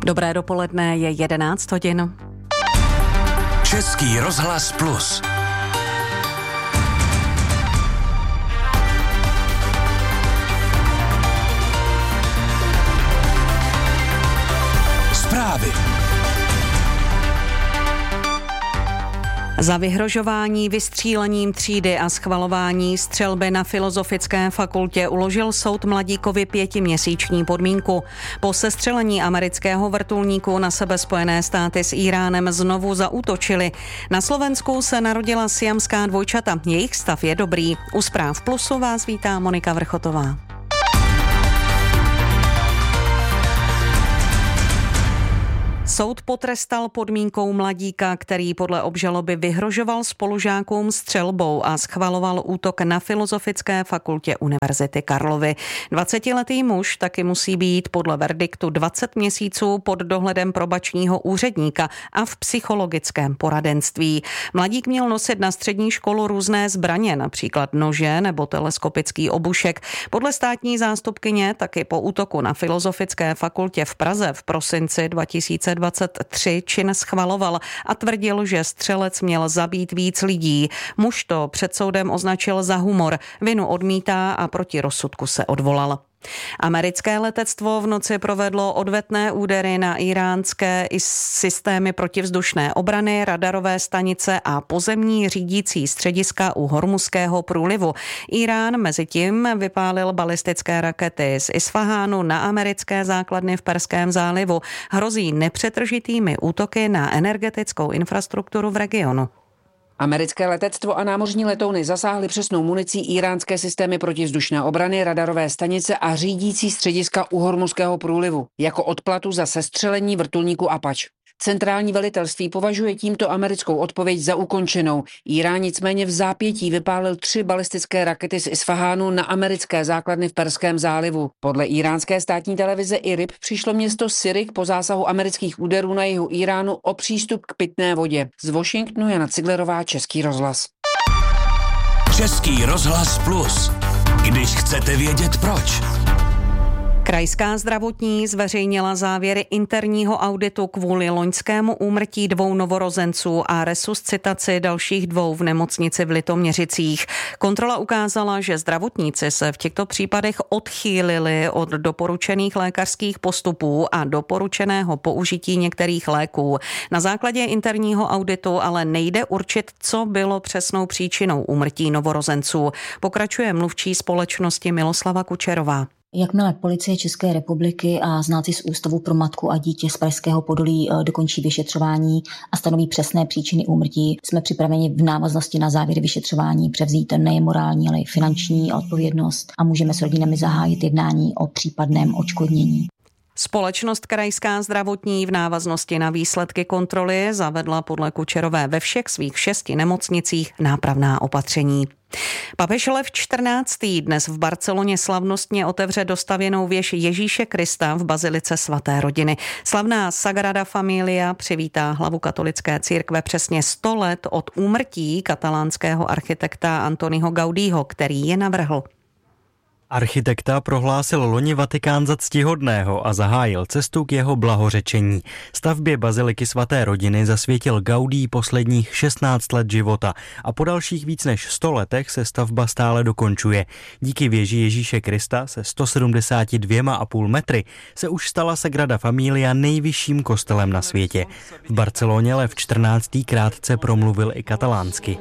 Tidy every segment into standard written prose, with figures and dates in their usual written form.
Dobré dopoledne, je 11 hodin. Český rozhlas Plus. Zprávy. Za vyhrožování vystřílením třídy a schvalování střelby na Filozofické fakultě uložil soud mladíkovi 5měsíční podmínku. Po sestřelení amerického vrtulníku na sebe Spojené státy s Íránem znovu zaútočily. Na Slovensku se narodila siamská dvojčata. Jejich stav je dobrý. U Zpráv Plusu vás vítá Monika Vrchotová. Soud potrestal podmínkou mladíka, který podle obžaloby vyhrožoval spolužákům střelbou a schvaloval útok na Filozofické fakultě Univerzity Karlovy. 20letý muž taky musí být podle verdiktu 20 měsíců pod dohledem probačního úředníka a v psychologickém poradenství. Mladík měl nosit na střední školu různé zbraně, například nože nebo teleskopický obušek. Podle státní zástupkyně taky po útoku na Filozofické fakultě v Praze v prosinci 2023 čin schvaloval a tvrdil, že střelec měl zabít víc lidí. Muž to před soudem označil za humor, vinu odmítá a proti rozsudku se odvolal. Americké letectvo v noci provedlo odvetné údery na íránské systémy protivzdušné obrany, radarové stanice a pozemní řídící střediska u Hormuzského průlivu. Írán mezitím vypálil balistické rakety z Isfahánu na americké základny v Perském zálivu. Hrozí nepřetržitými útoky na energetickou infrastrukturu v regionu. Americké letectvo a námořní letouny zasáhly přesnou municí íránské systémy protivzdušné obrany, radarové stanice a řídící střediska u Hormuzského průlivu jako odplatu za sestřelení vrtulníku Apache. Centrální velitelství považuje tímto americkou odpověď za ukončenou. Írán nicméně v zápětí vypálil 3 balistické rakety z Isfahánu na americké základny v Perském zálivu. Podle íránské státní televize IRIB přišlo město Sirik po zásahu amerických úderů na jihu Íránu o přístup k pitné vodě. Z Washingtonu Jana Ciglerová, Český rozhlas. Český rozhlas Plus. Když chcete vědět proč. Krajská zdravotní zveřejnila závěry interního auditu kvůli loňskému úmrtí 2 novorozenců a resuscitaci dalších 2 v nemocnici v Litoměřicích. Kontrola ukázala, že zdravotníci se v těchto případech odchýlili od doporučených lékařských postupů a doporučeného použití některých léků. Na základě interního auditu ale nejde určit, co bylo přesnou příčinou úmrtí novorozenců. Pokračuje mluvčí společnosti Miloslava Kučerová. Jakmile Policie České republiky a znalci z Ústavu pro matku a dítě z Pražského Podolí dokončí vyšetřování a stanoví přesné příčiny úmrtí, jsme připraveni v návaznosti na závěry vyšetřování převzít nejen morální, ale i finanční odpovědnost a můžeme s rodinami zahájit jednání o případném odškodnění. Společnost Krajská zdravotní v návaznosti na výsledky kontroly zavedla podle Kučerové ve všech svých 6 nemocnicích nápravná opatření. Papež Lev XIV. Dnes v Barceloně slavnostně otevře dostavěnou věž Ježíše Krista v bazilice svaté rodiny. Slavná Sagrada Familia přivítá hlavu katolické církve přesně 100 let od úmrtí katalánského architekta Antoniho Gaudího, který je navrhl. Architekta prohlásil loni Vatikán za ctihodného a zahájil cestu k jeho blahořečení. Stavbě baziliky svaté rodiny zasvětil Gaudí posledních 16 let života a po dalších víc než 100 letech se stavba stále dokončuje. Díky věži Ježíše Krista se 172,5 metry se už stala Sagrada Familia nejvyšším kostelem na světě. V Barceloně Lev XIV. Krátce promluvil i katalánsky.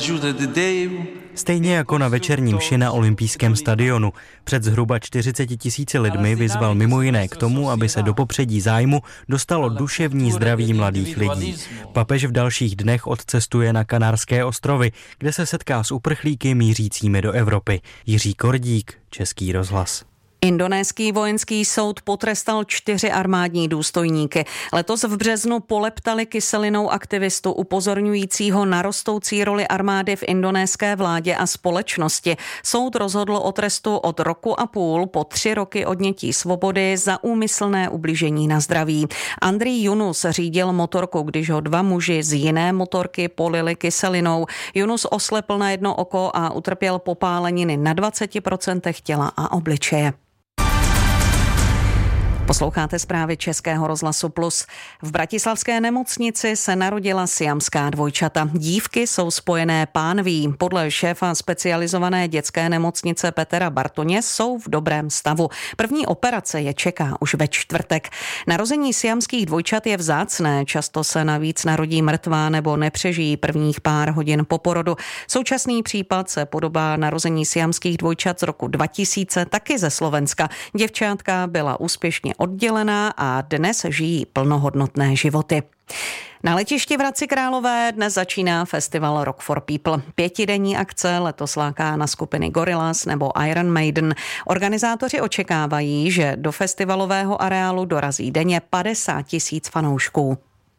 Stejně jako na večerní mši na olympijském stadionu. Před zhruba 40 000 lidmi vyzval mimo jiné k tomu, aby se do popředí zájmu dostalo duševní zdraví mladých lidí. Papež v dalších dnech odcestuje na Kanárské ostrovy, kde se setká s uprchlíky mířícími do Evropy. Jiří Kordík, Český rozhlas. Indonéský vojenský soud potrestal 4 armádní důstojníky. Letos v březnu poleptali kyselinou aktivistu upozorňujícího na rostoucí roli armády v indonéské vládě a společnosti. Soud rozhodl o trestu od 1,5 roku po 3 roky odnětí svobody za úmyslné ubližení na zdraví. Andrij Yunus řídil motorku, když ho 2 muži z jiné motorky polili kyselinou. Yunus oslepl na jedno oko a utrpěl popáleniny na 20% těla a obličeje. Posloucháte zprávy Českého rozhlasu Plus. V bratislavské nemocnici se narodila siamská dvojčata. Dívky jsou spojené pánví. Podle šéfa specializované dětské nemocnice Petra Bartoně jsou v dobrém stavu. První operace je čeká už ve čtvrtek. Narození siamských dvojčat je vzácné. Často se navíc narodí mrtvá nebo nepřežijí prvních pár hodin po porodu. Současný případ se podobá narození siamských dvojčat z roku 2000, taky ze Slovenska. Děvčátka byla úspěšně oddělená a dnes žijí plnohodnotné životy. Na letišti v Hradci Králové dnes začíná festival Rock for People. 5denní akce letos láká na skupiny Gorillaz nebo Iron Maiden. Organizátoři očekávají, že do festivalového areálu dorazí denně 50 000 fanoušků.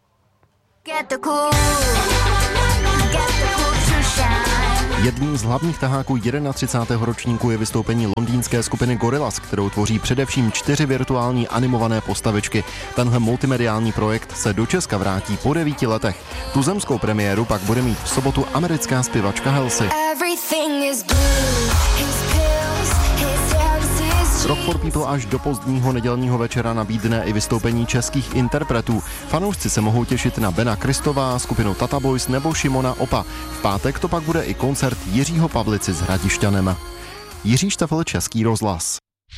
Jedním z hlavních taháků 31. ročníku je vystoupení londýnské skupiny Gorillaz, kterou tvoří především 4 virtuální animované postavičky. Tenhle multimediální projekt se do Česka vrátí po 9 letech. Tuzemskou premiéru pak bude mít v sobotu americká zpěvačka Halsey. Rock for People až do pozdního nedělního večera nabídne i vystoupení českých interpretů. Fanoušci se mohou těšit na Bena Kristová, skupinu Tata Boys nebo Šimona Opa. V pátek to pak bude i koncert Jiřího Pavlici s Hradišťanem. Jiří Štefel, Český rozhlas.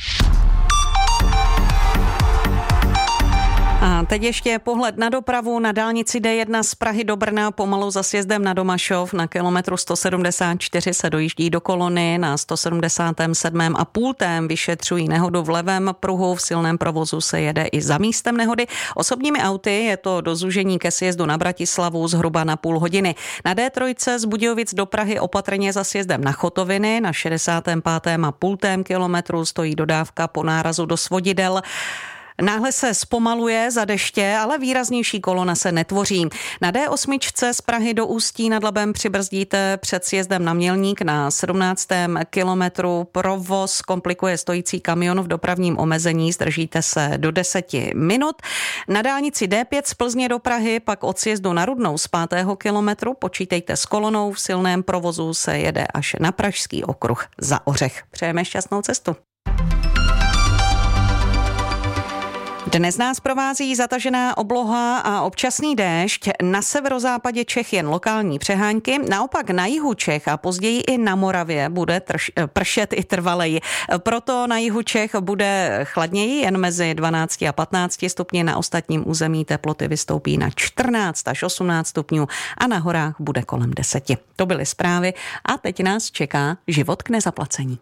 A teď ještě pohled na dopravu. Na dálnici D1 z Prahy do Brna pomalu za sjezdem na Domašov. Na kilometru 174 se dojíždí do kolony, na 177 a půltém vyšetřují nehodu v levém pruhu. V silném provozu se jede i za místem nehody. Osobními auty je to do zúžení ke sjezdu na Bratislavu zhruba na půl hodiny. Na D3 z Budějovic do Prahy opatrně za sjezdem na Chotoviny. Na 65. a půltém kilometru stojí dodávka po nárazu do Svodidel. Náhle se zpomaluje za deště, ale výraznější kolona se netvoří. Na D8 z Prahy do Ústí nad Labem přibrzdíte před sjezdem na Mělník na 17. kilometru. Provoz komplikuje stojící kamion v dopravním omezení, zdržíte se do 10 minut. Na dálnici D5 z Plzně do Prahy pak od sjezdu na Rudnou z 5. kilometru počítejte s kolonou. V silném provozu se jede až na Pražský okruh za Ořech. Přejeme šťastnou cestu. Dnes nás provází zatažená obloha a občasný déšť. Na severozápadě Čech jen lokální přehánky. Naopak na jihu Čech a později i na Moravě bude pršet i trvaleji. Proto na jihu Čech bude chladněji, jen mezi 12 a 15 stupni. Na ostatním území teploty vystoupí na 14 až 18 stupňů a na horách bude kolem 10. To byly zprávy a teď nás čeká život k nezaplacení.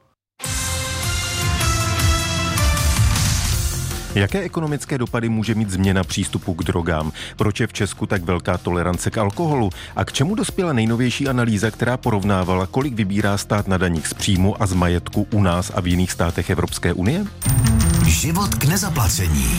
Jaké ekonomické dopady může mít změna přístupu k drogám? Proč je v Česku tak velká tolerance k alkoholu? A k čemu dospěla nejnovější analýza, která porovnávala, kolik vybírá stát na daních z příjmu a z majetku u nás a v jiných státech Evropské unie? Život k nezaplacení.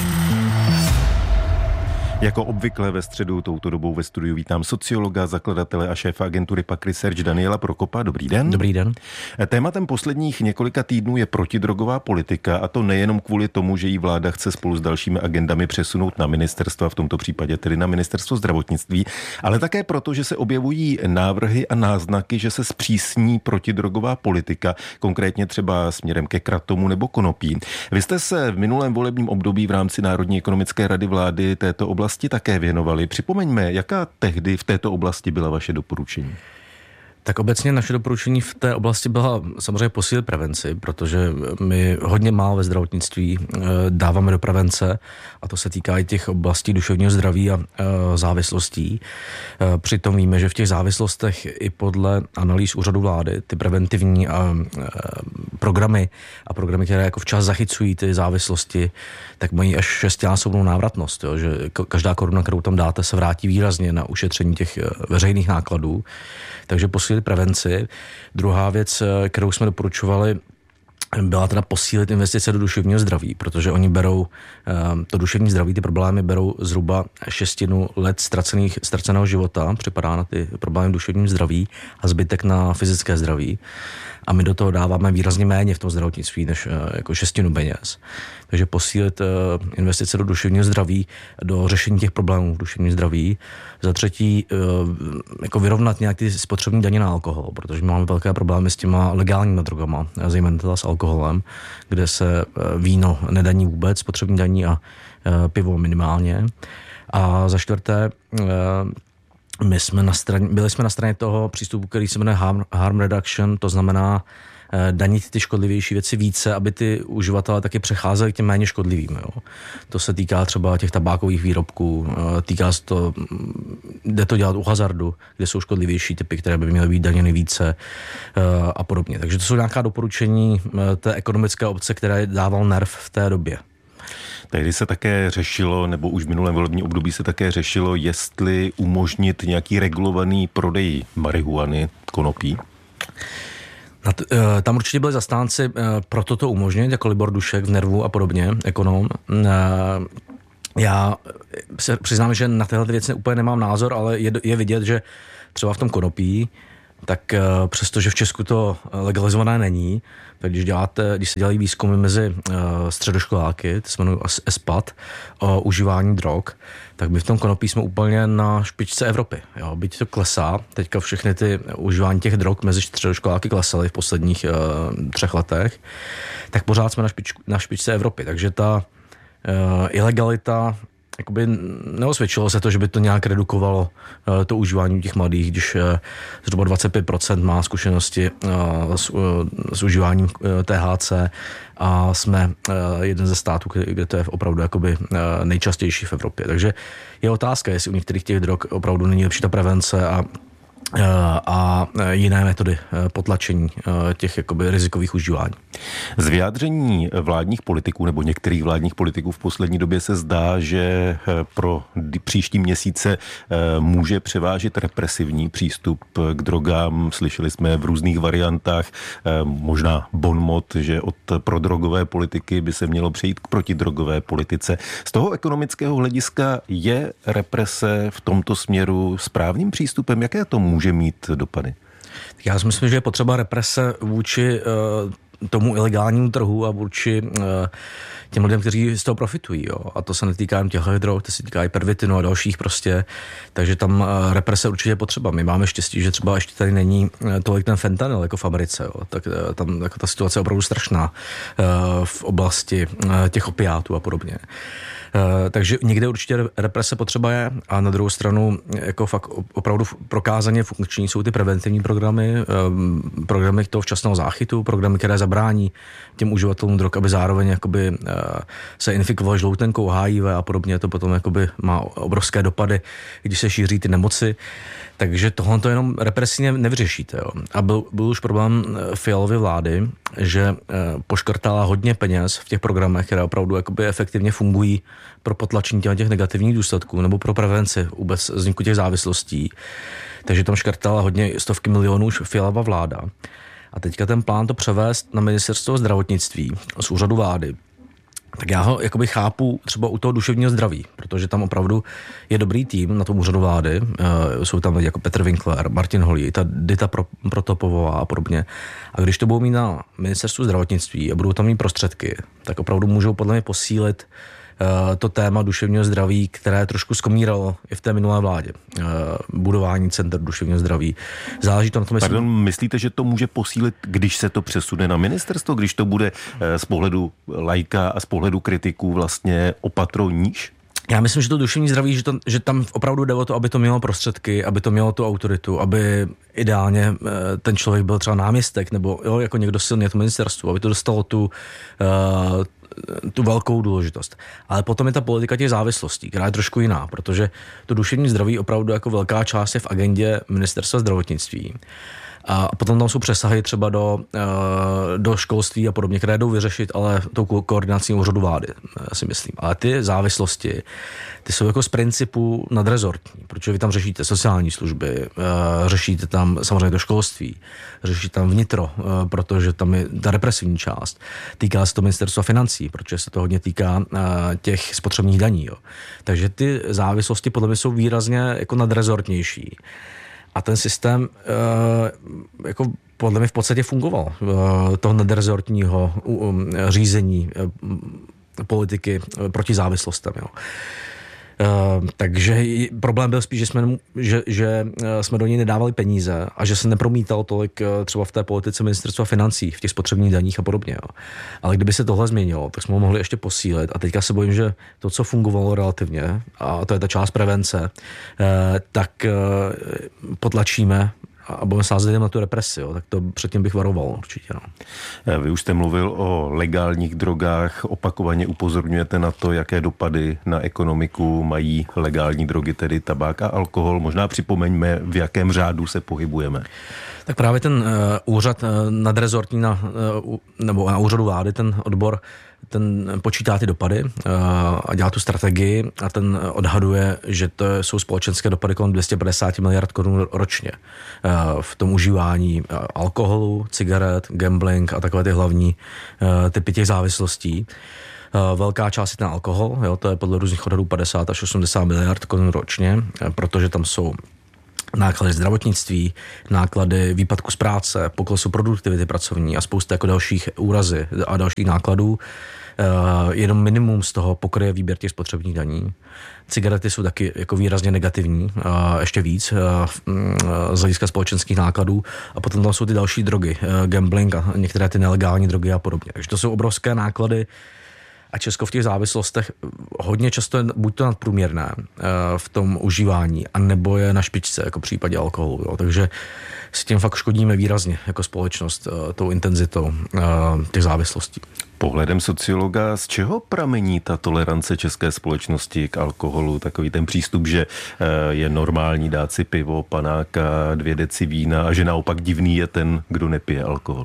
Jako obvykle ve středu touto dobou ve studiu vítám sociologa, zakladatele a šéfa agentury PAQ Research Daniela Prokopa. Dobrý den. Dobrý den. Tématem posledních několika týdnů je protidrogová politika, a to nejenom kvůli tomu, že jí vláda chce spolu s dalšími agendami přesunout na ministerstva, v tomto případě tedy na ministerstvo zdravotnictví, ale také proto, že se objevují návrhy a náznaky, že se zpřísní protidrogová politika, konkrétně třeba směrem ke kratomu nebo konopí. Vy jste se v minulém volebním období v rámci Národní ekonomické rady vlády této oblasti také věnovali. Připomeňme, jaká tehdy v této oblasti byla vaše doporučení? Tak obecně naše doporučení v té oblasti byla samozřejmě posílit prevenci, protože my hodně málo ve zdravotnictví dáváme do prevence a to se týká i těch oblastí duševního zdraví a závislostí. Přitom víme, že v těch závislostech i podle analýz úřadu vlády ty preventivní programy, které jako včas zachycují ty závislosti, tak mají až 6násobnou návratnost. Jo? Že každá koruna, kterou tam dáte, se vrátí výrazně na ušetření těch veřejných nákladů. Takže posílit prevenci. Druhá věc, kterou jsme doporučovali, byla teda posílit investice do duševního zdraví, protože oni berou to duševní zdraví, ty problémy berou zhruba 6 let ztraceného života, připadá na ty problémy v duševním zdraví a zbytek na fyzické zdraví. A my do toho dáváme výrazně méně v tom zdravotnictví než jako 6 peněz. Takže posílit investice do duševního zdraví, do řešení těch problémů v duševním zdraví. Za třetí, jako vyrovnat nějak ty spotřební daně na alkohol, protože máme velké problémy s těma legálními drogama, zejména teda s alkoholem. alkoholem, kde se víno nedaní vůbec, spotřební daní a pivo minimálně. A za čtvrté, byli jsme na straně toho přístupu, který se jmenuje harm reduction, to znamená danit ty škodlivější věci více, aby ty uživatelé taky přecházeli k těm méně škodlivým. Jo. To se týká třeba těch tabákových výrobků, týká se to, jde to dělat u hazardu, kde jsou škodlivější typy, které by měly být daněny více a podobně. Takže to jsou nějaká doporučení té ekonomické obce, které dával NERV v té době. Tehdy se také řešilo, nebo už v minulém volebním období se také řešilo, jestli umožnit nějaký regulovaný prodej marihuany, konopí. Tam určitě byli zastánci pro toto umožnit, jako Libor Dušek v NERVu a podobně, ekonom. Já se přiznám, že na tyhle věci úplně nemám názor, ale je vidět, že třeba v tom konopí, tak přestože v Česku to legalizované není, tak když se dělají výzkumy mezi středoškoláky, to se jmenují SPAD, o užívání drog, tak my v tom konopí jsme úplně na špičce Evropy. Jo. Byť to klesá, teďka všechny ty užívání těch drog mezi středoškoláky klesaly v posledních 3 letech, tak pořád jsme na špičce Evropy. Takže ta ilegalita, jakoby neosvědčilo se to, že by to nějak redukovalo to užívání těch mladých, když zhruba 25% má zkušenosti s užíváním THC a jsme jeden ze států, kde to je opravdu jakoby nejčastější v Evropě. Takže je otázka, jestli u některých těch drog opravdu není lepší ta prevence a jiné metody potlačení těch jakoby rizikových užívání. Z vyjádření vládních politiků nebo některých vládních politiků v poslední době se zdá, že pro příští měsíce může převážit represivní přístup k drogám. Slyšeli jsme v různých variantách, možná bonmot, že od prodrogové politiky by se mělo přejít k protidrogové politice. Z toho ekonomického hlediska je represe v tomto směru správným přístupem? Jaké to může mít dopady? Já si myslím, že je potřeba represe vůči tomu ilegálnímu trhu a vůči těm lidem, kteří z toho profitují. Jo. A to se netýká jen těchto drog, to se týká i pervitinu a dalších prostě. Takže tam represe určitě je potřeba. My máme štěstí, že třeba ještě tady není tolik ten fentanyl jako v Americe. Jo. Tak tam jako ta situace je opravdu strašná v oblasti těch opiátů a podobně. Takže někde určitě represe potřeba je a na druhou stranu jako fakt opravdu prokázaně funkční jsou ty preventivní programy, programy toho včasného záchytu, programy, které zabrání těm uživatelům drog, aby zároveň jakoby se infikovali žloutenkou, HIV a podobně, to potom jakoby má obrovské dopady, když se šíří ty nemoci. Takže tohle to jenom represivně nevyřešíte. Jo. A byl už problém Fialovy vlády, že poškrtala hodně peněz v těch programech, které opravdu jakoby efektivně fungují pro potlačení těch negativních důsledků nebo pro prevenci vůbec vzniku těch závislostí. Takže tam škrtala hodně stovky milionů Fialova vláda. A teďka ten plán to převést na ministerstvo zdravotnictví z úřadu vlády. Tak já ho jakoby chápu třeba u toho duševního zdraví, protože tam opravdu je dobrý tým na tom úřadu vlády. Jsou tam lidi jako Petr Winkler, Martin Holý, ta Dita Protopovová a podobně. A když to budou mít na ministerstvu zdravotnictví a budou tam mít prostředky, tak opravdu můžou podle mě posílit to téma duševního zdraví, které trošku skomíralo i v té minulé vládě. Budování center duševního zdraví. Záleží to na tom, Pardon, myslíte, že to může posílit, když se to přesune na ministerstvo, když to bude z pohledu laika a z pohledu kritiků vlastně opatro níž? Já myslím, že to duševní zdraví, že tam opravdu jde o to, aby to mělo prostředky, aby to mělo tu autoritu, aby ideálně ten člověk byl třeba náměstek nebo jako někdo silný v ministerstvu, aby to dostalo tu velkou důležitost. Ale potom je ta politika těch závislostí, která je trošku jiná, protože to duševní zdraví opravdu jako velká část je v agendě ministerstva zdravotnictví. A potom tam jsou přesahy třeba do školství a podobně, které jdou vyřešit, ale tou koordinací úřadu vlády, já si myslím. Ale ty závislosti, ty jsou jako z principu nadrezortní, protože vy tam řešíte sociální služby, řešíte tam samozřejmě to školství, řešíte tam vnitro, protože tam je ta represivní část. Týká se to ministerstva financí, protože se to hodně týká těch spotřebních daní. Jo. Takže ty závislosti podle mě jsou výrazně jako nadrezortnější. A ten systém jako podle mě v podstatě fungoval. Toho nadrezortního řízení politiky proti závislostem. Jo. Takže problém byl spíš, že jsme do něj nedávali peníze a že se nepromítalo tolik třeba v té politice ministerstva financí, v těch spotřebních daních a podobně. Jo. Ale kdyby se tohle změnilo, tak jsme ho mohli ještě posílit. A teďka se bojím, že to, co fungovalo relativně, a to je ta část prevence, tak potlačíme a budeme sázet na tu represi, jo. Tak to předtím bych varoval určitě. No. Vy už jste mluvil o legálních drogách, opakovaně upozorňujete na to, jaké dopady na ekonomiku mají legální drogy, tedy tabák a alkohol. Možná připomeňme, v jakém řádu se pohybujeme. Tak právě ten úřad nadrezortní nebo na úřadu vlády, ten odbor, ten počítá ty dopady a dělá tu strategii a ten odhaduje, že to jsou společenské dopady kolem 250 miliard korun ročně v tom užívání alkoholu, cigaret, gambling a takové ty hlavní typy těch závislostí. Velká část je ten alkohol, jo, to je podle různých odhadů 50 až 80 miliard korun ročně, protože tam jsou náklady zdravotnictví, náklady výpadku z práce, poklesu produktivity pracovní a spousta jako dalších úrazy a dalších nákladů. Jenom minimum z toho pokryje výběr těch spotřebních daní. Cigarety jsou taky jako výrazně negativní, ještě víc z hlediska společenských nákladů. A potom tam jsou ty další drogy, gambling a některé ty nelegální drogy a podobně. Takže to jsou obrovské náklady. A Česko v těch závislostech hodně často je buď to nadprůměrné v tom užívání, anebo je na špičce, jako v případě alkoholu. Jo. Takže si tím fakt škodíme výrazně jako společnost tou intenzitou těch závislostí. Pohledem sociologa, z čeho pramení ta tolerance české společnosti k alkoholu? Takový ten přístup, že je normální dát si pivo, panáka, 2 deci vína a že naopak divný je ten, kdo nepije alkohol.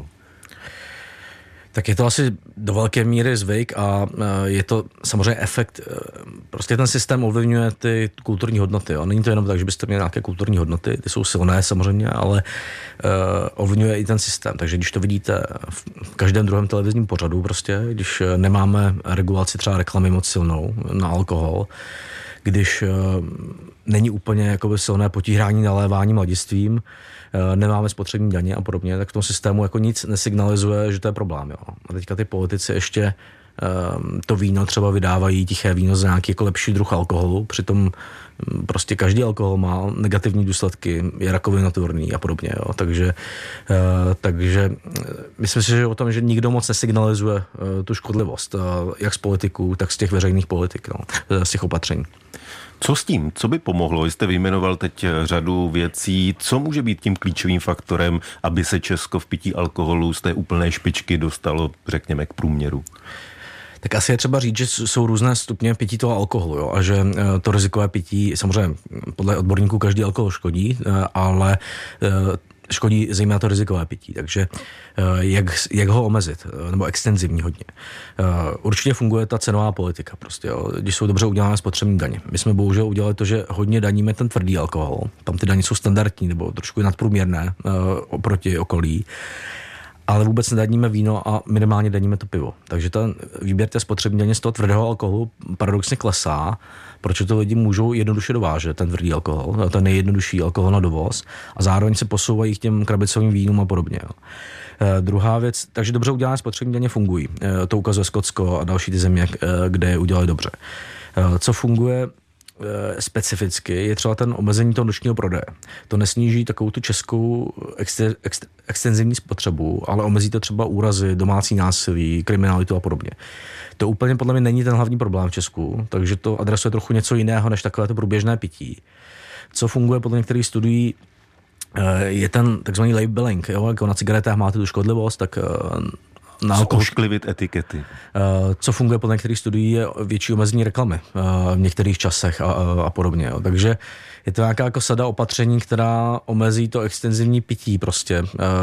Tak je to asi do velké míry zvyk a je to samozřejmě efekt, prostě ten systém ovlivňuje ty kulturní hodnoty. Jo. Není to jenom tak, že byste měli nějaké kulturní hodnoty, ty jsou silné samozřejmě, ale ovlivňuje i ten systém. Takže když to vidíte v každém druhém televizním pořadu, prostě, když nemáme regulaci třeba reklamy moc silnou na alkohol, když není úplně jakoby silné potírání nalévání mladistvím, nemáme spotřební daně a podobně, tak v tom systému jako nic nesignalizuje, že to je problém. Jo. A teďka ty politici ještě to víno třeba vydávají, tiché víno za nějaký jako lepší druh alkoholu, přitom prostě každý alkohol má negativní důsledky, je rakovinoturný a podobně. Jo. Takže myslím si, že o tom, že nikdo moc nesignalizuje tu škodlivost, jak z politiků, tak z těch veřejných politik, no, z těch opatření. Co s tím? Co by pomohlo? Jste vyjmenoval teď řadu věcí. Co může být tím klíčovým faktorem, aby se Česko v pití alkoholu z té úplné špičky dostalo, řekněme, k průměru? Tak asi je třeba říct, že jsou různé stupně pití toho alkoholu, jo? A že to rizikové pití, samozřejmě podle odborníků každý alkohol škodí, ale škodí zejména to rizikové pití, takže jak ho omezit, nebo extenzivní hodně. Určitě funguje ta cenová politika, prostě, jo, když jsou dobře udělané spotřební daně. My jsme bohužel udělali to, že hodně daníme ten tvrdý alkohol, tam ty daně jsou standardní nebo trošku nadprůměrné oproti okolí, ale vůbec nedaníme víno a minimálně daníme to pivo. Takže ten výběr té spotřební daně z toho tvrdého alkoholu paradoxně klesá, protože to lidi můžou jednoduše dovážet, ten tvrdý alkohol, ten nejjednodušší alkohol na dovoz a zároveň se posouvají k těm krabicovým vínům a podobně. Jo. Druhá věc, takže dobře udělané spotřební daně fungují. To ukazuje Skotsko a další ty země, kde je udělali dobře. Co funguje specificky, je třeba ten omezení toho nočního prodeje. To nesníží takovou tu českou extenzivní spotřebu, ale omezí to třeba úrazy, domácí násilí, kriminalitu a podobně. To úplně podle mě není ten hlavní problém v Česku, takže to adresuje trochu něco jiného než takovéto průběžné pití. Co funguje podle některých studií, je ten takzvaný labeling, jo? Jako na cigaretách máte tu škodlivost, tak na alkohol. Ošklivit etikety. Co funguje podle některých studií je větší omezení reklamy v některých časech a podobně. Jo. Takže je to nějaká jako sada opatření, která omezí to extenzivní pití prostě,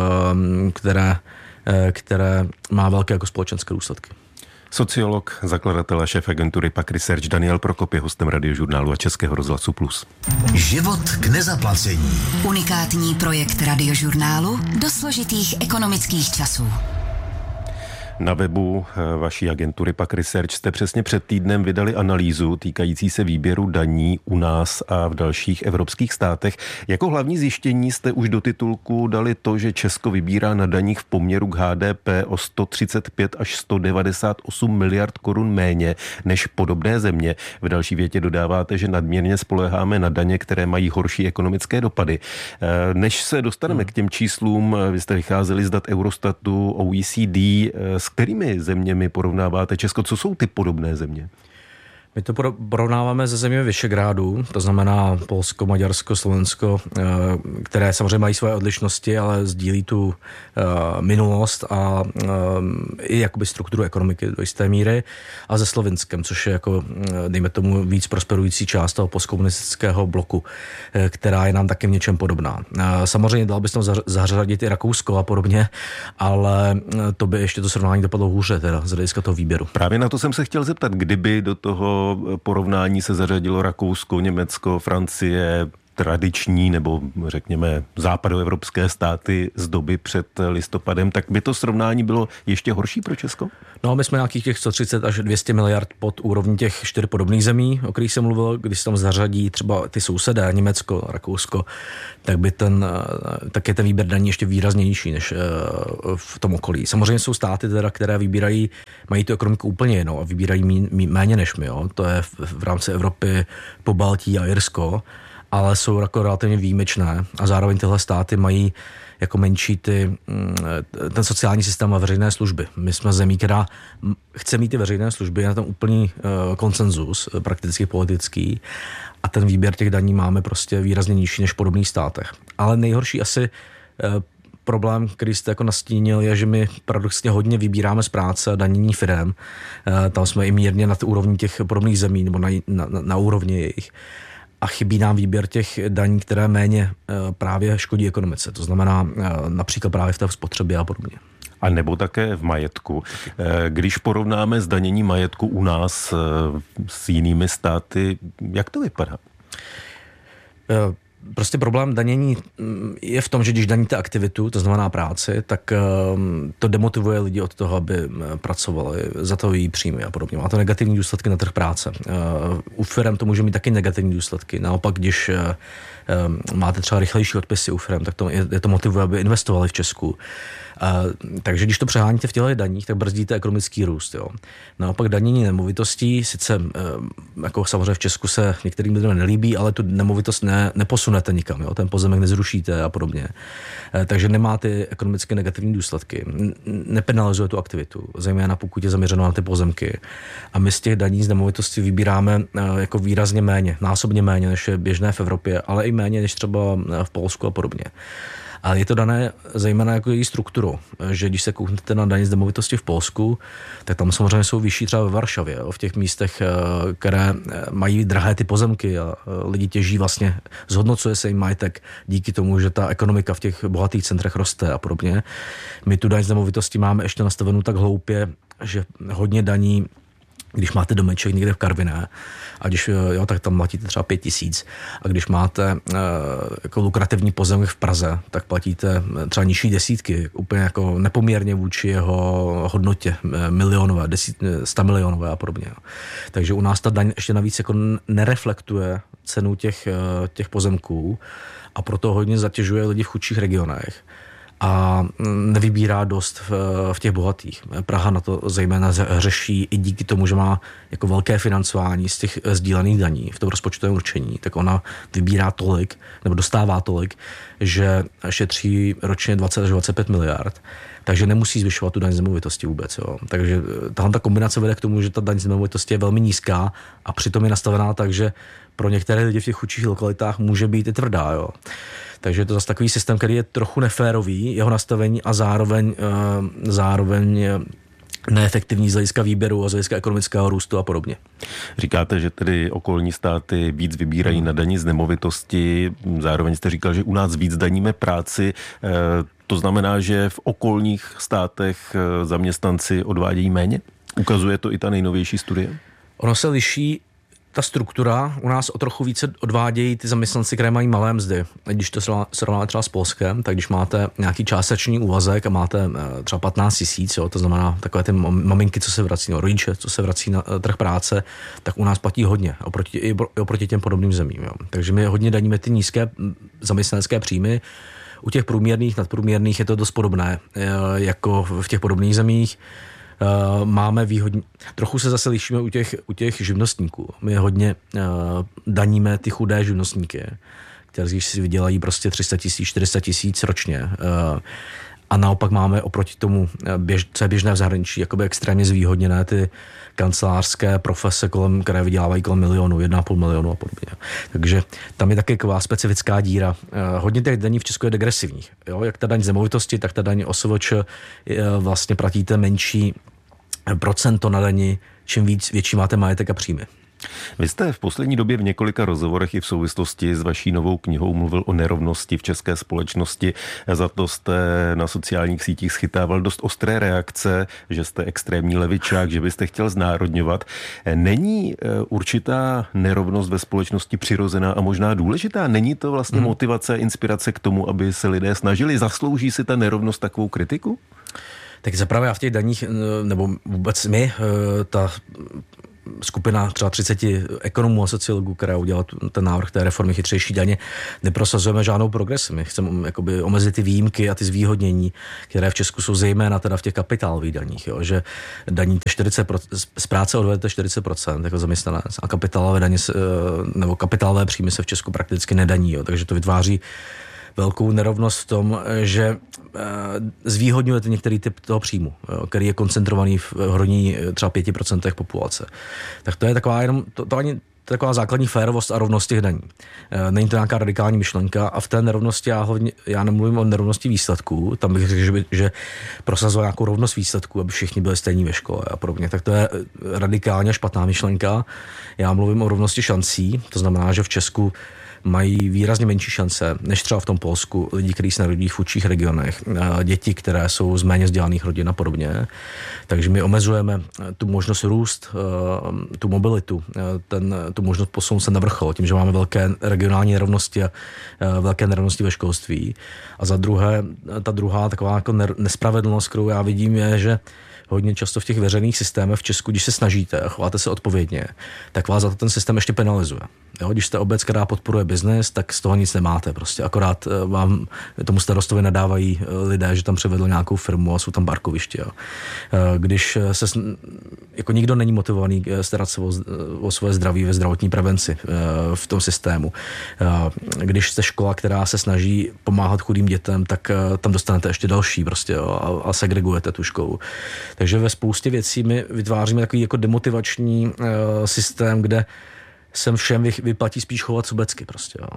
které má velké jako společenské důsledky. Sociolog, zakladatel a šéf agentury PAQ Research Daniel Prokop je hostem Radiožurnálu a Českého rozhlasu Plus. Život k nezaplacení. Unikátní projekt Radiožurnálu do složitých ekonomických časů. Na webu vaší agentury PAQ Research jste přesně před týdnem vydali analýzu týkající se výběru daní u nás a v dalších evropských státech. Jako hlavní zjištění jste už do titulku dali to, že Česko vybírá na daních v poměru k HDP o 135 až 198 miliard korun méně než podobné země. V další větě dodáváte, že nadměrně spoléháme na daně, které mají horší ekonomické dopady. Než se dostaneme k těm číslům, vy jste vycházeli z dat Eurostatu, OECD, s kterými zeměmi porovnáváte Česko? Co jsou ty podobné země? My to porovnáváme se zeměmi Visegrádu, to znamená Polsko, Maďarsko, Slovensko, které samozřejmě mají svoje odlišnosti, ale sdílí tu minulost a i jakoby strukturu ekonomiky do jisté míry, a se Slovinskem, což je jako, dejme tomu, víc prosperující část toho postkomunistického bloku, která je nám taky v něčem podobná. Samozřejmě dal by se tam zařadit i Rakousko a podobně, ale to by ještě to srovnání dopadlo hůře, teda z hlediska toho výběru. Právě na to jsem se chtěl zeptat, kdyby do toho porovnání se zařadilo Rakousko, Německo, Francie, tradiční nebo řekněme západoevropské státy z doby před listopadem, tak by to srovnání bylo ještě horší pro Česko? No, my jsme nějakých těch 130 až 200 miliard pod úrovní těch 4 podobných zemí, o kterých jsem mluvil. Když se tam zařadí třeba ty sousedé, Německo, Rakousko, tak je ten výběr daní ještě výraznější než v tom okolí. Samozřejmě jsou státy, teda, které vybírají, mají tu ekonomiku úplně jinou a vybírají méně než my. Jo. To je v rámci Evropy Pobaltí a Irsko, ale jsou jako relativně výjimečné a zároveň tyhle státy mají jako menší ten sociální systém a veřejné služby. My jsme zemí, která chce mít ty veřejné služby, je na tom úplný konsenzus, prakticky politický, a ten výběr těch daní máme prostě výrazně nižší než v podobných státech. Ale nejhorší asi problém, který jste jako nastínil, je, že my paradoxně hodně vybíráme z práce a danění firem. Tam jsme i mírně na úrovni těch podobných zemí nebo na úrovni jejich. A chybí nám výběr těch daní, které méně právě škodí ekonomice. To znamená například právě v té spotřebě a podobně. A nebo také v majetku. Když porovnáme zdanění majetku u nás s jinými státy, jak to vypadá? Prostě problém danění je v tom, že když daníte aktivitu, to znamená práci, tak to demotivuje lidi od toho, aby pracovali, za to její příjmy a podobně. Má to negativní důsledky na trh práce. U firem to může mít taky negativní důsledky. Naopak, když máte třeba rychlejší odpisy u firem, tak je to motivuje, aby investovali v Česku. Takže když to přeháníte v těchto daních, tak brzdíte ekonomický růst. Jo. Naopak danění nemovitostí, sice jako samozřejmě v Česku se některým lidem nelíbí, ale tu nemovitost neposunete nikam, jo. Ten pozemek nezrušíte a podobně. Takže nemá ty ekonomicky negativní důsledky. Nepenalizuje tu aktivitu, zejména pokud je zaměřeno na ty pozemky. A my z těch daní z nemovitosti vybíráme jako výrazně méně, násobně méně, než je běžné v Evropě, ale i méně než třeba v Polsku a podobně. Ale je to dané zejména jako její strukturu, že když se kouknete na daně z nemovitosti v Polsku, tak tam samozřejmě jsou vyšší třeba ve Varšavě, v těch místech, které mají drahé ty pozemky a lidi těží vlastně, zhodnocuje se jim majetek díky tomu, že ta ekonomika v těch bohatých centrech roste a podobně. My tu daň z nemovitosti máme ještě nastavenou tak hloupě, že hodně daní, když máte domeček někde v Karviné, a když jo, tak tam platíte třeba 5 000. A když máte jako lukrativní pozemek v Praze, tak platíte třeba nižší desítky, úplně jako nepoměrně vůči jeho hodnotě, milionové, 100 milionové a podobně. Takže u nás ta daň ještě navíc jako nereflektuje cenu těch pozemků a proto hodně zatěžuje lidi v chudších regionech a nevybírá dost v těch bohatých. Praha na to zejména řeší i díky tomu, že má jako velké financování z těch sdílených daní v tom rozpočtovém určení, tak ona vybírá tolik, nebo dostává tolik, že šetří ročně 20 až 25 miliard, takže nemusí zvyšovat tu daň z nemovitosti vůbec. Jo. Takže tahle ta kombinace vede k tomu, že ta daň z nemovitosti je velmi nízká a přitom je nastavená tak, že pro některé lidi v těch chudších lokalitách může být i tvrdá. Jo. Takže je to zase takový systém, který je trochu neférový, jeho nastavení, a zároveň neefektivní z hlediska výběru a z hlediska ekonomického růstu a podobně. Říkáte, že tedy okolní státy víc vybírají na daní z nemovitosti, zároveň jste říkal, že u nás víc daníme práci. To znamená, že v okolních státech zaměstnanci odvádějí méně? Ukazuje to i ta nejnovější studie? Ono se liší ta struktura u nás o trochu více odvádějí ty zaměstnanci, které mají malé mzdy. Když to srovnáme třeba s Polskem, tak když máte nějaký částečný úvazek a máte třeba 15 000, to znamená takové ty maminky, co se vrací, rodiče, co se vrací na trh práce, tak u nás platí hodně oproti těm podobným zemím. Jo. Takže my hodně daníme ty nízké zaměstnanecké příjmy. U těch průměrných, nadprůměrných je to dost podobné jako v těch podobných zemích. Máme výhodně, trochu se zase lišíme u těch živnostníků. My hodně daníme ty chudé živnostníky, kteří si vydělají prostě 300 000, 400 000 ročně. A naopak máme oproti tomu, co je běžné v zahraničí, jakoby extrémně zvýhodněné ty kancelářské profese, které vydělávají kolem 1 milionu, 1,5 milionu a podobně. Takže tam je také taková specifická díra. Hodně těch daní v Česku je degresivních. Jo? Jak ta daň z nemovitosti, tak ta daň OSVČ vlastně platíte menší procento na dani, čím větší máte majetek a příjmy. Vy jste v poslední době v několika rozhovorech i v souvislosti s vaší novou knihou mluvil o nerovnosti v české společnosti. Za to jste na sociálních sítích schytával dost ostré reakce, že jste extrémní levičák, že byste chtěl znárodňovat. Není určitá nerovnost ve společnosti přirozená a možná důležitá? Není to vlastně motivace a inspirace k tomu, aby se lidé snažili? Zaslouží si ta nerovnost takovou kritiku? Tak zaprvé já v těch daních, nebo vůbec my, ta skupina třeba 30 ekonomů a sociologů, která udělala ten návrh té reformy chytřejší daně, neprosazujeme žádnou progresi. My chceme jakoby omezit ty výjimky a ty zvýhodnění, které v Česku jsou zejména teda v těch kapitálových daních, jo, že daníte 40%, z práce odvedete 40% jako zaměstnanec a kapitálové daně nebo kapitálové příjmy se v Česku prakticky nedaní, jo, takže to vytváří velkou nerovnost v tom, že zvýhodňujete některý typ toho příjmu, jo, který je koncentrovaný v hroní třeba 5% populace. Tak to je taková taková základní férovost a rovnost těch daní. Není to nějaká radikální myšlenka a v té nerovnosti já nemluvím o nerovnosti výsledků, tam bych řekl, že prosazoval nějakou rovnost výsledků, aby všichni byli stejní ve škole a podobně. Tak to je radikálně špatná myšlenka. Já mluvím o rovnosti šancí, to znamená, že v Česku mají výrazně menší šance, než třeba v tom Polsku, lidi, kteří se narodí v chudších regionech, děti, které jsou z méně vzdělaných rodin a podobně. Takže my omezujeme tu možnost růst, tu mobilitu, tu možnost posunout se na vrchol, tím, že máme velké regionální nerovnosti a velké nerovnosti ve školství. A za druhé, ta druhá taková jako nespravedlnost, kterou já vidím, je, že hodně často v těch veřejných systémech v Česku, když se snažíte a chováte se odpovědně, tak vás za to ten systém ještě penalizuje. Jo, když jste obec, která podporuje biznes, tak z toho nic nemáte. Prostě akorát vám tomu starostovi nadávají lidé, že tam převedl nějakou firmu a jsou tam parkoviště. Jo. Když se jako nikdo není motivovaný starat se o svoje zdraví ve zdravotní prevenci v tom systému. Když jste škola, která se snaží pomáhat chudým dětem, tak tam dostanete ještě další prostě, jo, a segregujete tu školu. Takže ve spoustě věcí my vytváříme takový jako demotivační systém, kde sem všem vyplatí spíš chovat sobecky prostě. Jo.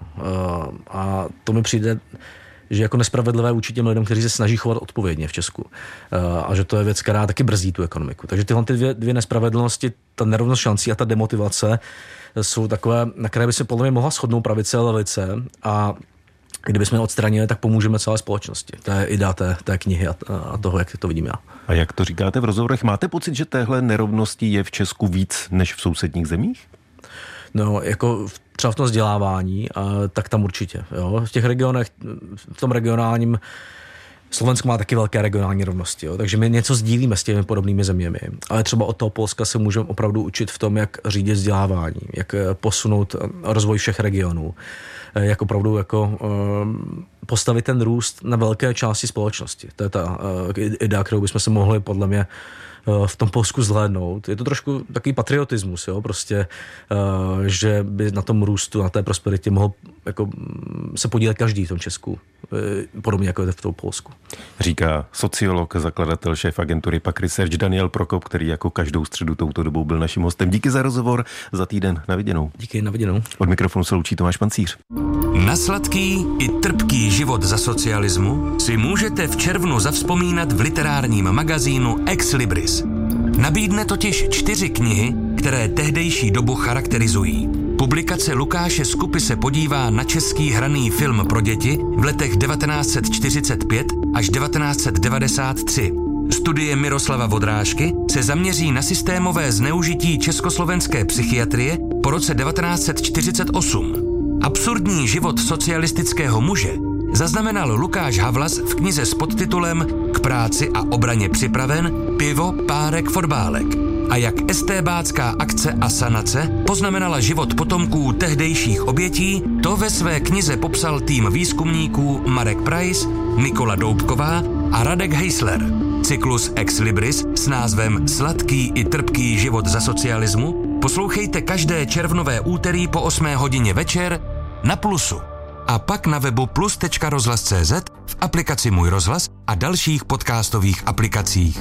A to mi přijde, že jako nespravedlivé vůči těm lidem, kteří se snaží chovat odpovědně v Česku. A že to je věc, která taky brzdí tu ekonomiku. Takže tyhle dvě nespravedlnosti, ta nerovnost šancí a ta demotivace jsou takové, na které by se podle mě mohla shodnout pravice a levice a kdybychom je odstranili, tak pomůžeme celé společnosti. To je idea té knihy a toho, jak to vidím já. A jak to říkáte v rozhovorech? Máte pocit, že téhle nerovnosti je v Česku víc než v sousedních zemích? No, jako třeba v tom vzdělávání, tak tam určitě. Jo. V těch regionech, v tom regionálním, Slovensko má taky velké regionální rovnosti, jo. Takže my něco sdílíme s těmi podobnými zeměmi. Ale třeba od toho Polska se můžeme opravdu učit v tom, jak řídit vzdělávání, jak posunout rozvoj všech regionů, jak opravdu jako postavit ten růst na velké části společnosti. To je ta idea, kterou bychom se mohli podle mě v tom Polsku zhlédnout. Je to trošku takový patriotismus, jo, prostě, že by na tom růstu, na té prosperitě mohl jako se podílet každý v tom Česku, podobně jako je v tom Polsku. Říká sociolog, zakladatel, šéf agentury PAQ Research Daniel Prokop, který jako každou středu touto dobou byl naším hostem. Díky za rozhovor, za týden, na viděnou. Díky, na viděnou. Od mikrofonu se loučí Tomáš Pancíř. Na sladký i trpký život za socialismu si můžete v červnu zavzpomínat v literárním magazínu Ex Libris. Nabídne totiž 4 knihy, které tehdejší dobu charakterizují. Publikace Lukáše Skupy se podívá na český hraný film pro děti v letech 1945 až 1993. Studie Miroslava Vodrážky se zaměří na systémové zneužití československé psychiatrie po roce 1948. Absurdní život socialistického muže zaznamenal Lukáš Havlas v knize s podtitulem K práci a obraně připraven, pivo, párek, fotbálek. A jak estébácká akce a sanace poznamenala život potomků tehdejších obětí, to ve své knize popsal tým výzkumníků Marek Preiss, Nikola Doubková a Radek Heisler. Cyklus Ex Libris s názvem Sladký i trpký život za socialismu poslouchejte každé červnové úterý po 8 hodině večer na Plusu. A pak na webu plus.rozhlas.cz, v aplikaci Můj rozhlas a dalších podcastových aplikacích.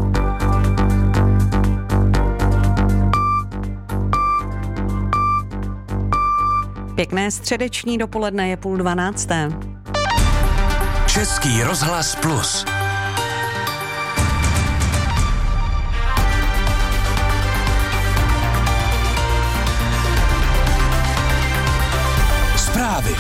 Pěkné středeční dopoledne, je 11:30. Český rozhlas Plus. Zprávy.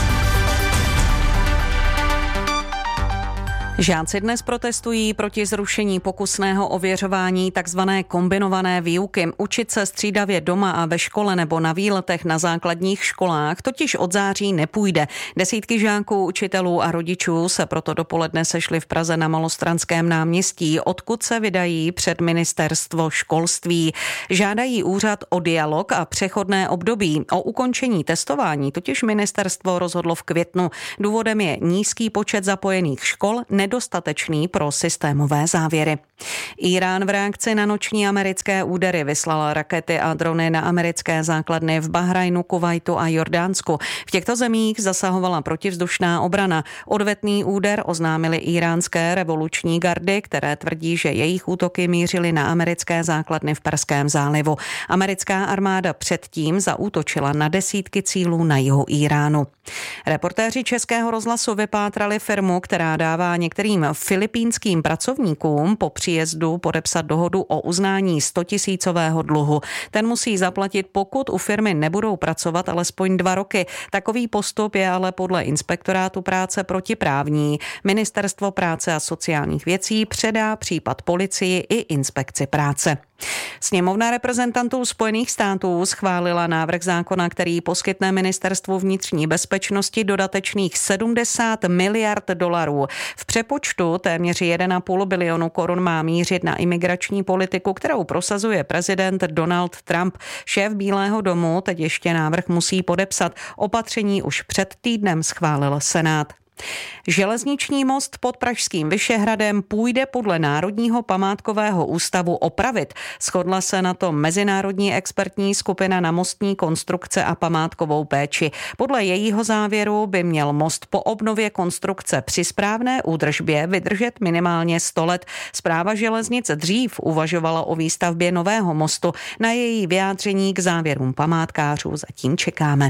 Žáci dnes protestují proti zrušení pokusného ověřování takzvané kombinované výuky. Učit se střídavě doma a ve škole nebo na výletech na základních školách totiž od září nepůjde. Desítky žáků, učitelů a rodičů se proto dopoledne sešli v Praze na Malostranském náměstí, odkud se vydají před ministerstvo školství. Žádají úřad o dialog a přechodné období. O ukončení testování totiž ministerstvo rozhodlo v květnu. Důvodem je nízký počet zapojených škol, nedostatečný pro systémové závěry. Írán v reakci na noční americké údery vyslal rakety a drony na americké základny v Bahrajnu, Kuvajtu a Jordánsku. V těchto zemích zasahovala protivzdušná obrana. Odvetný úder oznámily íránské revoluční gardy, které tvrdí, že jejich útoky mířily na americké základny v Perském zálivu. Americká armáda předtím zaútočila na desítky cílů na jihu Íránu. Reportéři Českého rozhlasu vypátrali firmu, která dává některým filipínským pracovníkům po příjezdu podepsat dohodu o uznání 100 000 dluhu. Ten musí zaplatit, pokud u firmy nebudou pracovat alespoň 2 roky. Takový postup je ale podle Inspektorátu práce protiprávní. Ministerstvo práce a sociálních věcí předá případ policii i Inspekci práce. Sněmovna reprezentantů Spojených států schválila návrh zákona, který poskytne ministerstvu vnitřní bezpečnosti dodatečných $70 miliard. V přepočtu téměř 1,5 bilionu korun má mířit na imigrační politiku, kterou prosazuje prezident Donald Trump. Šéf Bílého domu teď ještě návrh musí podepsat. Opatření už před týdnem schválil Senát. Železniční most pod pražským Vyšehradem půjde podle Národního památkového ústavu opravit. Shodla se na to mezinárodní expertní skupina na mostní konstrukce a památkovou péči. Podle jejího závěru by měl most po obnově konstrukce při správné údržbě vydržet minimálně 100 let. Správa železnic dřív uvažovala o výstavbě nového mostu. Na její vyjádření k závěrům památkářů zatím čekáme.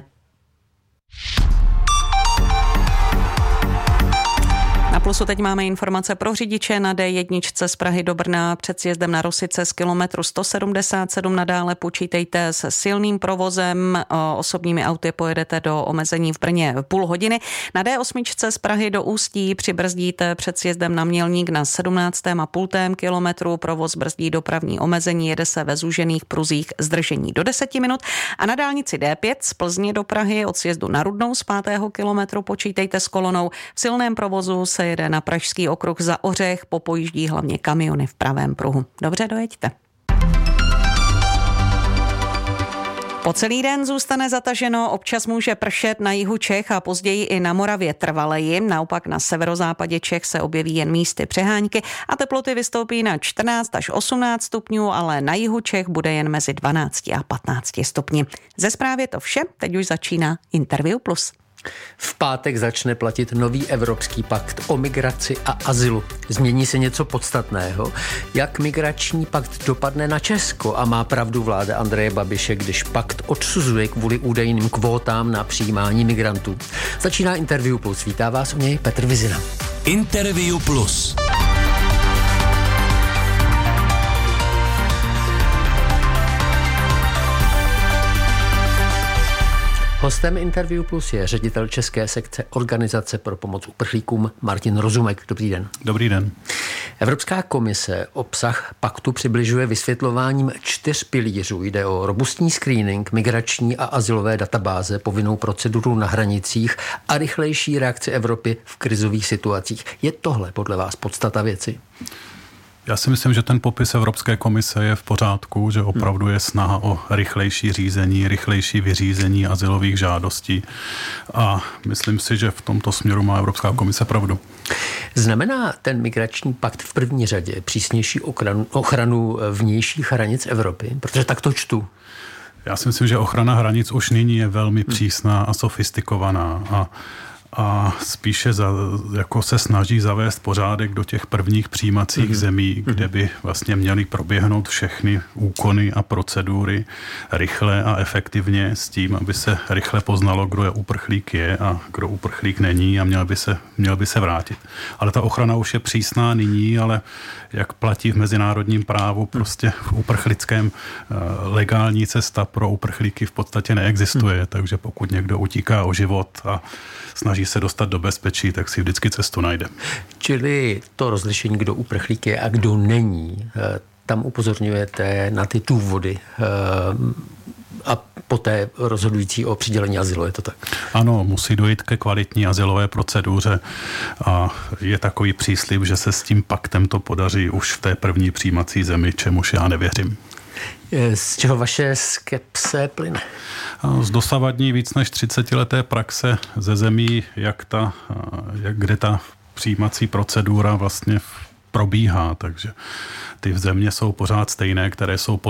Na Plusu teď máme informace pro řidiče na D1 z Prahy do Brna před sjezdem na Rosice z kilometru 177 nadále počítejte s silným provozem. Osobními auty pojedete do omezení v Brně půl hodiny. Na D8 z Prahy do Ústí přibrzdíte před sjezdem na Mělník na 17,5 kilometru. Provoz brzdí dopravní omezení, jede se ve zúžených pruzích zdržení do 10 minut. A na dálnici D5 z Plzně do Prahy od sjezdu na Rudnou z 5. kilometru počítejte s kolonou. V silném provozu se jede na Pražský okruh za Ořech, popojíždí hlavně kamiony v pravém pruhu. Dobře, dojeďte. Po celý den zůstane zataženo, občas může pršet na jihu Čech a později i na Moravě trvaleji. Naopak na severozápadě Čech se objeví jen místy přehánky a teploty vystoupí na 14 až 18 stupňů, ale na jihu Čech bude jen mezi 12 a 15 stupni. Ze zprávy to vše, teď už začíná Interview Plus. V pátek začne platit nový Evropský pakt o migraci a azylu. Změní se něco podstatného? Jak migrační pakt dopadne na Česko? A má pravdu vláda Andreje Babiše, když pakt odsuzuje kvůli údajným kvótám na přijímání migrantů? Začíná Interview Plus. Vítá vás u něj Petr Vizina. Interview Plus. Hostem Interview Plus je ředitel české sekce Organizace pro pomoc uprchlíkům Martin Rozumek. Dobrý den. Dobrý den. Evropská komise obsah paktu přibližuje vysvětlováním 4 pilířů. Jde o robustní screening, migrační a azylové databáze, povinnou proceduru na hranicích a rychlejší reakci Evropy v krizových situacích. Je tohle podle vás podstata věci? Já si myslím, že ten popis Evropské komise je v pořádku, že opravdu je snaha o rychlejší řízení, rychlejší vyřízení azylových žádostí a myslím si, že v tomto směru má Evropská komise pravdu. Znamená ten migrační pakt v první řadě přísnější ochranu vnějších hranic Evropy? Protože tak to čtu. Já si myslím, že ochrana hranic už nyní je velmi přísná a sofistikovaná a spíše jako se snaží zavést pořádek do těch prvních přijímacích zemí, kde by vlastně měly proběhnout všechny úkony a procedury rychle a efektivně s tím, aby se rychle poznalo, kdo je uprchlík a kdo uprchlík není a měl by se vrátit. Ale ta ochrana už je přísná nyní, ale jak platí v mezinárodním právu, prostě v uprchlickém legální cesta pro uprchlíky v podstatě neexistuje, takže pokud někdo utíká o život a snaží se dostat do bezpečí, tak si vždycky cestu najde. Čili to rozlišení, kdo uprchlík je a kdo není, tam upozorňujete na ty důvody a poté rozhodující o přidělení azylu, je to tak? Ano, musí dojít ke kvalitní azylové proceduře a je takový příslib, že se s tím paktem to podaří už v té první přijímací zemi, čemuž já nevěřím. Z čeho vaše skepse plyne? Z dosavadní víc než 30leté praxe ze zemí, kde ta přijímací procedura vlastně probíhá, takže ty země jsou pořád stejné, které jsou